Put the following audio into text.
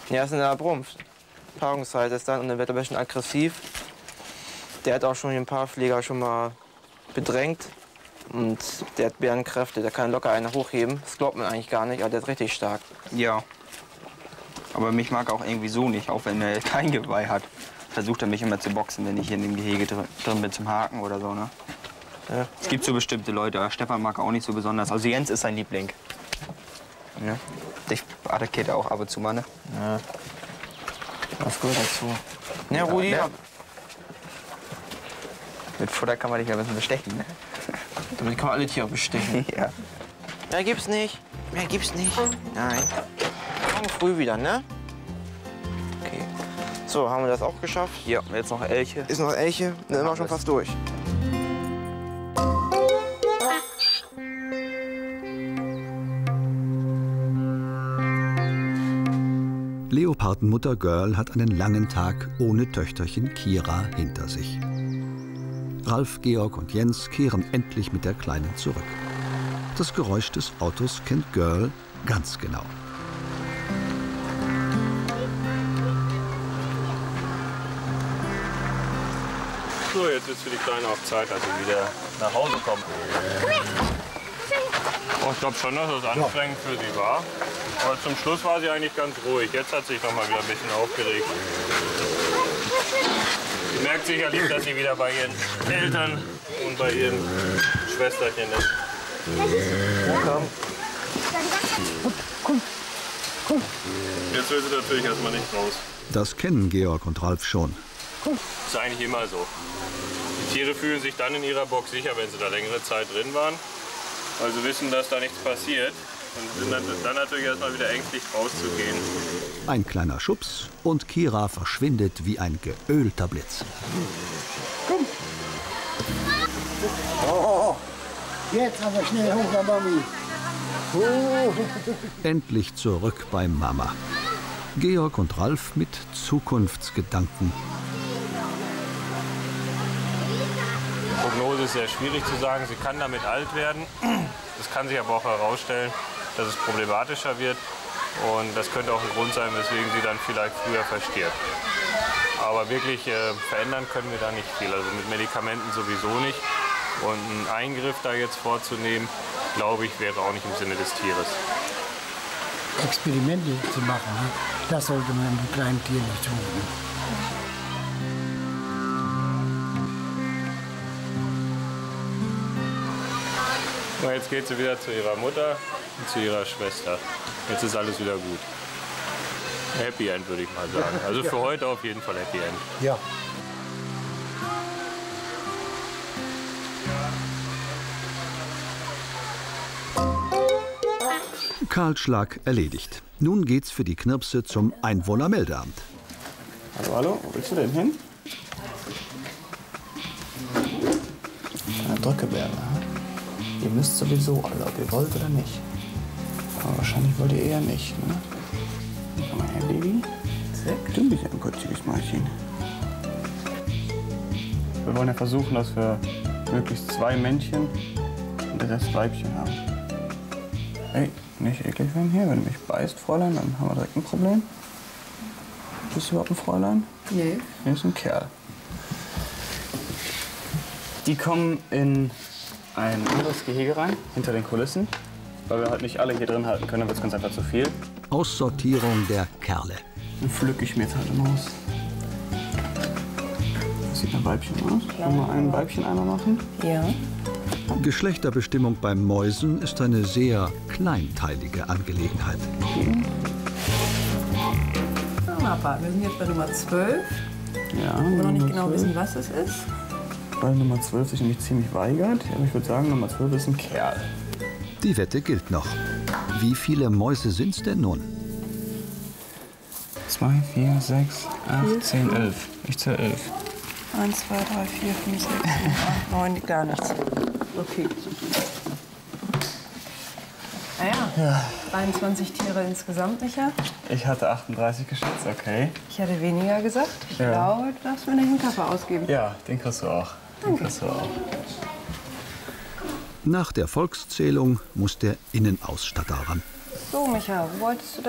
Ja, ist in der Brumpf. Paarungszeit ist dann und dann wird er ein bisschen aggressiv. Der hat auch schon ein paar Pfleger schon mal bedrängt. Und der hat Bärenkräfte, der kann locker einen hochheben. Das glaubt man eigentlich gar nicht, aber der ist richtig stark. Ja. Aber mich mag er auch irgendwie so nicht, auch wenn er kein Geweih hat. Versucht er mich immer zu boxen, wenn ich hier in dem Gehege drin bin zum Haken oder so, ne? Ja. Es gibt so bestimmte Leute, Stefan mag er auch nicht so besonders. Also Jens ist sein Liebling. Ja. Ich attackiert auch ab und zu mal, ne? Ja. Das gehört dazu. Ja, Rudi. Ja. Mit Futter kann man dich ja ein bisschen bestechen, ne? Damit kann man alle Tiere bestechen. Ja. Mehr gibt's nicht. Mehr gibt's nicht. Nein. Morgen früh wieder, ne? Okay. So, haben wir das auch geschafft? Ja, jetzt noch Elche. Ist noch Elche, dann sind wir schon fast durch. Leopardenmutter Girl hat einen langen Tag ohne Töchterchen Kira hinter sich. Ralf, Georg und Jens kehren endlich mit der Kleinen zurück. Das Geräusch des Autos kennt Girl ganz genau. So, jetzt ist für die Kleine auch Zeit, dass sie wieder nach Hause kommt. Oh, ich glaube schon, dass das anstrengend für sie war. Aber zum Schluss war sie eigentlich ganz ruhig. Jetzt hat sie sich noch mal wieder ein bisschen aufgeregt. Sie merkt sicherlich, dass sie wieder bei ihren Eltern und bei ihren Schwesterchen ist. Komm. Jetzt will sie natürlich erstmal nicht raus. Das kennen Georg und Ralf schon. Das ist eigentlich immer so. Die Tiere fühlen sich dann in ihrer Box sicher, wenn sie da längere Zeit drin waren. Weil sie wissen, dass da nichts passiert. Und sind dann natürlich erstmal wieder ängstlich rauszugehen. Ein kleiner Schubs und Kira verschwindet wie ein geölter Blitz. Komm. Oh. Jetzt aber schnell hoch, der Mami. Oh. Endlich zurück bei Mama. Georg und Ralf mit Zukunftsgedanken. Die Prognose ist sehr schwierig zu sagen. Sie kann damit alt werden. Das kann sich aber auch herausstellen, dass es problematischer wird. Und das könnte auch ein Grund sein, weswegen sie dann vielleicht früher verstirbt. Aber wirklich verändern können wir da nicht viel. Also mit Medikamenten sowieso nicht. Und einen Eingriff da jetzt vorzunehmen, glaube ich, wäre auch nicht im Sinne des Tieres. Experimente zu machen, das sollte man mit kleinen Tieren nicht tun. Und jetzt geht sie wieder zu ihrer Mutter und zu ihrer Schwester. Jetzt ist alles wieder gut. Happy End, würde ich mal sagen. Also für heute auf jeden Fall Happy End. Ja. Kahlschlag erledigt. Nun geht's für die Knirpse zum Einwohnermeldeamt. Hallo, hallo, wo willst du denn hin? Drückeberger. Ihr müsst sowieso alle, ob ihr wollt oder nicht. Aber wahrscheinlich wollt ihr eher nicht, ne? Komm mal her, Baby. Du bist ein putziges Mäuschen. Wir wollen ja versuchen, dass wir möglichst 2 Männchen und der Rest Weibchen haben. Hey, nicht eklig werden hier. Wenn du mich beißt, Fräulein, dann haben wir direkt ein Problem. Bist du überhaupt ein Fräulein? Nee. Nee, ist ein Kerl. Die kommen in ein anderes Gehege rein, hinter den Kulissen. Weil wir halt nicht alle hier drin halten können, dann wird es ganz einfach zu viel. Aussortierung der Kerle. Dann pflücke ich mir jetzt halt eine Maus. Das sieht ein Weibchen aus. Wollen wir ein Weibchen einmal machen? Ja. Geschlechterbestimmung bei Mäusen ist eine sehr kleinteilige Angelegenheit. Papa, wir sind jetzt bei Nummer 12. Ja. Wir noch nicht genau wissen, was es ist. Weil Nummer 12 sich nämlich ziemlich weigert. Aber ich würde sagen, Nummer 12 ist ein Kerl. Die Wette gilt noch. Wie viele Mäuse sind's denn nun? 2, 4, 6, 8, 10, 11. Ich zähle 11. 1, 2, 3, 4, 5, 6, 7, 8, 9, gar nichts. Okay. Naja, 23 Tiere insgesamt, Micha. Ich hatte 38 geschätzt, okay. Ich hatte weniger gesagt. Ich glaube, du darfst mir den Hinterkopf ausgeben. Ja, den kriegst du auch. Den kriegst du auch. Nach der Volkszählung muss der Innenausstatter ran. So, Micha, wo wolltest du